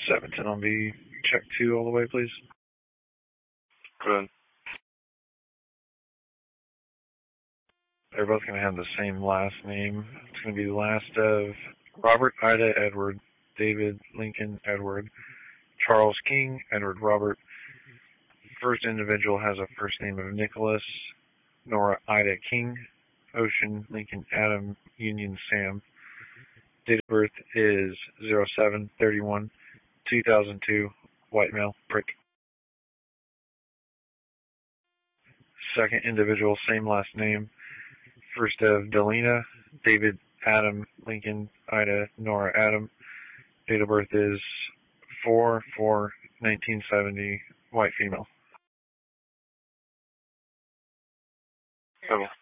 710 on B, check 2 all the way, please. Good. They're both going to have the same last name. It's going to be the last of Robert Ida Edward, David Lincoln Edward, Charles King Edward Robert. First individual has a first name of Nicholas, Nora Ida King, Ocean Lincoln Adam Union Sam. Date of birth is 07/31/2002, white male, prick. Second individual, same last name. First of Delina, David Adam Lincoln Ida Nora Adam. Date of birth is 4/4/1970, white female. Okay.